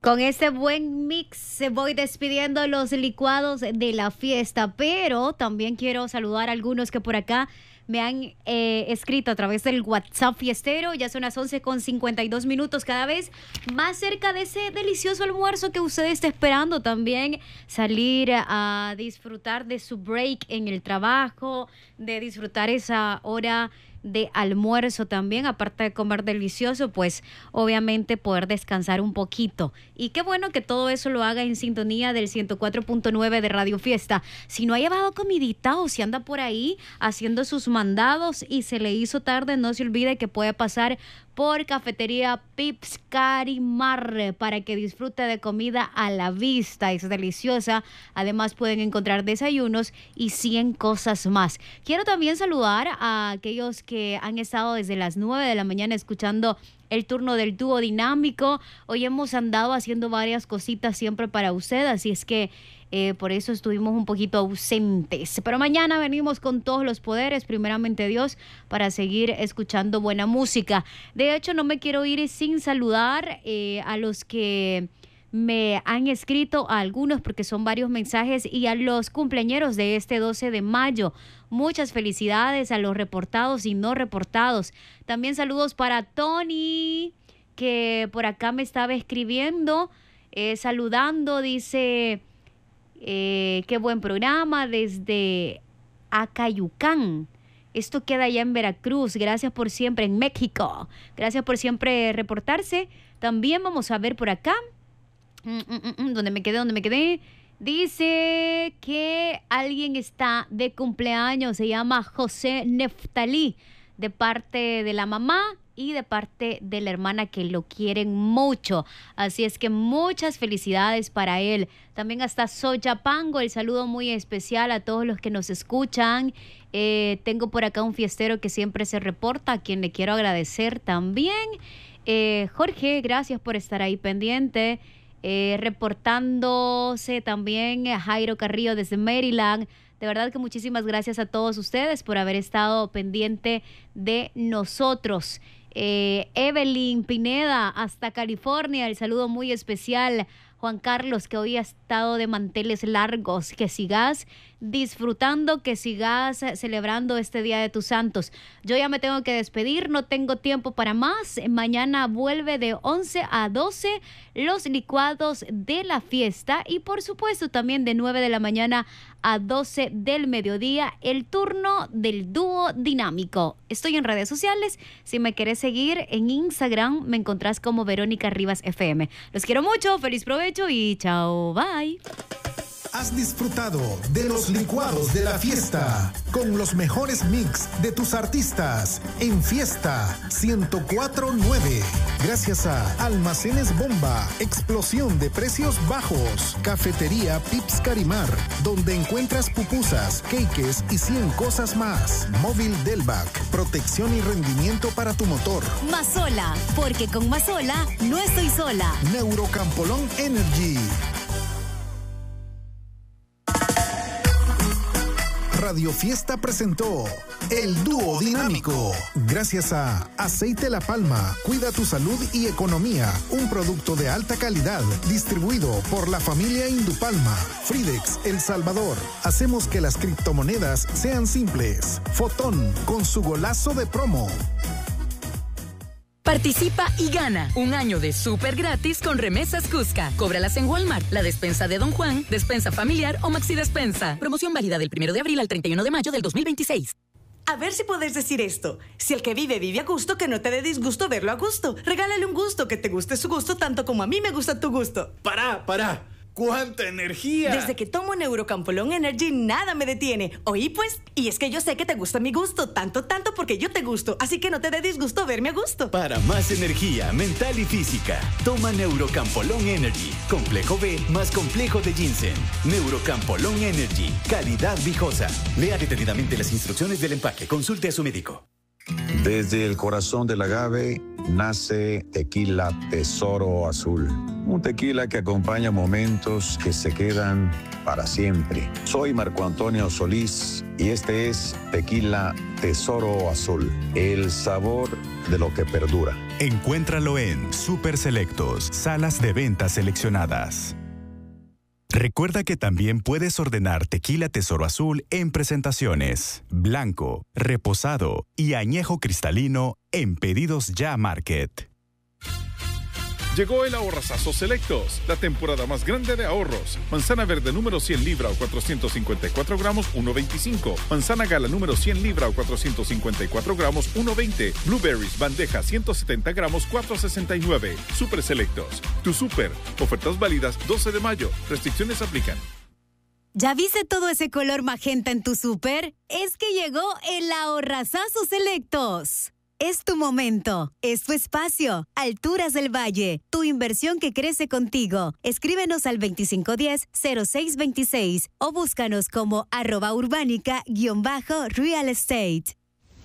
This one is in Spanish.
Con este buen mix se voy despidiendo los licuados de la fiesta, pero también quiero saludar a algunos que por acá me han escrito a través del WhatsApp fiestero. Ya son las 11:52 cada vez más cerca de ese delicioso almuerzo que usted está esperando. También salir a disfrutar de su break en el trabajo, de disfrutar esa hora de almuerzo también, aparte de comer delicioso, pues obviamente poder descansar un poquito. Y qué bueno que todo eso lo haga en sintonía del 104.9 de Radio Fiesta. Si no ha llevado comidita o si anda por ahí haciendo sus mandados y se le hizo tarde, no se olvide que puede pasar por Cafetería Pips Carimar para que disfrute de comida a la vista. Es deliciosa. Además pueden encontrar desayunos y 100 cosas más. Quiero también saludar a aquellos que han estado desde las 9 de la mañana escuchando el turno del dúo dinámico. Hoy hemos andado haciendo varias cositas siempre para usted, así es que por eso estuvimos un poquito ausentes. Pero mañana venimos con todos los poderes, primeramente Dios, para seguir escuchando buena música. De hecho, no me quiero ir sin saludar a los que me han escrito, a algunos porque son varios mensajes, y a los cumpleañeros de este 12 de mayo. Muchas felicidades a los reportados y no reportados. También saludos para Tony, que por acá me estaba escribiendo, saludando, dice, qué buen programa desde Acayucán. Esto queda allá en Veracruz. Gracias por siempre, en México. Gracias por siempre reportarse. También vamos a ver por acá. ¿Dónde me quedé? Dice que alguien está de cumpleaños, se llama José Neftalí, de parte de la mamá y de parte de la hermana, que lo quieren mucho. Así es que muchas felicidades para él. También hasta Soyapango, el saludo muy especial a todos los que nos escuchan. Tengo por acá un fiestero que siempre se reporta, a quien le quiero agradecer también. Jorge, gracias por estar ahí pendiente. Reportándose también Jairo Carrillo desde Maryland. De verdad que muchísimas gracias a todos ustedes por haber estado pendiente de nosotros. Evelyn Pineda hasta California, el saludo muy especial. Juan Carlos, que hoy ha estado de manteles largos, que sigas disfrutando, que sigas celebrando este Día de tus Santos. Yo ya me tengo que despedir, no tengo tiempo para más. Mañana vuelve de 11 a 12 los licuados de la fiesta, y por supuesto también de 9 de la mañana a 12 del mediodía el turno del dúo dinámico. Estoy en redes sociales. Si me querés seguir en Instagram, me encontrás como Verónica Rivas FM. Los quiero mucho, feliz provecho y chao, bye. Has disfrutado de los licuados de la fiesta con los mejores mix de tus artistas en Fiesta 104.9. Gracias a Almacenes Bomba, explosión de precios bajos. Cafetería Pips Carimar, donde encuentras pupusas, cakes y 100 cosas más. Móvil Delvac, protección y rendimiento para tu motor. Mazola, porque con Mazola no estoy sola. Neurocampolón Energy. Radio Fiesta presentó El Dúo Dinámico. Gracias a Aceite La Palma, cuida tu salud y economía. Un producto de alta calidad, distribuido por la familia Indupalma. Fridex, El Salvador. Hacemos que las criptomonedas sean simples. Fotón, con su golazo de promo. Participa y gana un año de súper gratis con Remesas Cusca. Cóbralas en Walmart, la despensa de Don Juan, despensa familiar o Maxi Despensa. Promoción válida del 1 de abril al 31 de mayo del 2026. A ver si podés decir esto. Si el que vive, vive a gusto, que no te dé disgusto verlo a gusto. Regálale un gusto, que te guste su gusto tanto como a mí me gusta tu gusto. ¡Para! ¡Cuánta energía! Desde que tomo Neurocampolón Energy, nada me detiene. ¿Oí pues? Y es que yo sé que te gusta mi gusto, tanto porque yo te gusto. Así que no te dé disgusto verme a gusto. Para más energía mental y física, toma Neurocampolón Energy. Complejo B más complejo de ginseng. Neurocampolón Energy. Calidad viejosa. Lea detenidamente las instrucciones del empaque. Consulte a su médico. Desde el corazón del agave nace Tequila Tesoro Azul. un tequila que acompaña momentos que se quedan para siempre. Soy Marco Antonio Solís y este es Tequila Tesoro Azul, el sabor de lo que perdura. Encuéntralo en Super Selectos, salas de ventas seleccionadas. Recuerda que también puedes ordenar Tequila Tesoro Azul en presentaciones, blanco, reposado y añejo cristalino en Pedidos Ya Market. Llegó el Ahorrazazo Selectos, la temporada más grande de ahorros. Manzana verde número 100 libra o 454 gramos, 1.25. Manzana gala número 100 libra o 454 gramos, 1.20. Blueberries bandeja 170 gramos, 4.69. Super Selectos. Tu super. Ofertas válidas 12 de mayo. Restricciones aplican. ¿Ya viste todo ese color magenta en tu súper? Es que llegó el Ahorrazazo Selectos. Es tu momento, es tu espacio. Alturas del Valle, tu inversión que crece contigo. Escríbenos al 2510-0626 o búscanos como @urbánica_real estate.